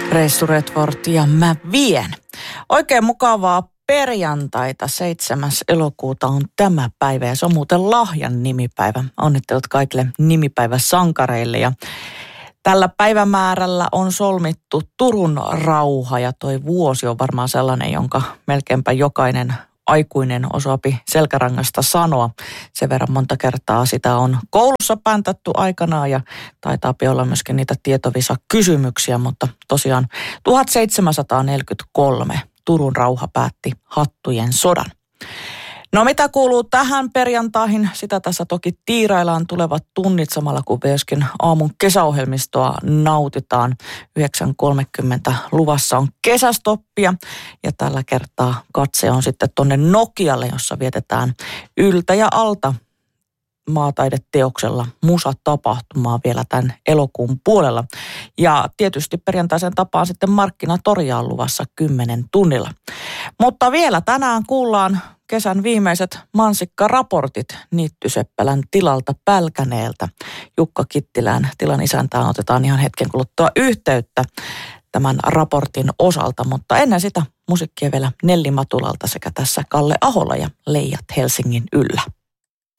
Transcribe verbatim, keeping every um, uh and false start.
Reissu Redford ja mä vien. Oikein mukavaa perjantaita, seitsemäs elokuuta on tämä päivä ja se on muuten lahjan nimipäivä. Onnittelut kaikille nimipäiväsankareille ja tällä päivämäärällä on solmittu Turun rauha ja toi vuosi on varmaan sellainen, jonka melkeinpä jokainen aikuinen osaapi selkärangasta sanoa. Sen verran monta kertaa sitä on koulussa päntätty aikanaan ja taitaa olla myöskin niitä tietovisa-kysymyksiä, mutta tosiaan tuhatseitsemänsataaneljäkymmentäkolme Turun rauha päätti hattujen sodan. No mitä kuuluu tähän perjantaihin? Sitä tässä toki tiiraillaan tulevat tunnit samalla kuin myöskin aamun kesäohjelmistoa nautitaan. yhdeksän kolmekymmentä luvassa on kesästoppia ja tällä kertaa katse on sitten tuonne Nokialle, jossa vietetään yltä ja alta maataideteoksella musatapahtumaa vielä tämän elokuun puolella. Ja tietysti perjantaisen tapaan sitten markkinatoria on luvassa kymmenen tunnilla. Mutta vielä tänään kuullaan kesän viimeiset mansikkaraportit Niitty-Seppälän tilalta Pälkäneeltä. Jukka Kittilän tilan isäntään otetaan ihan hetken kuluttua yhteyttä tämän raportin osalta, mutta ennen sitä musiikkia vielä Nelli Matulalta sekä tässä Kalle Ahola ja Leijat Helsingin yllä.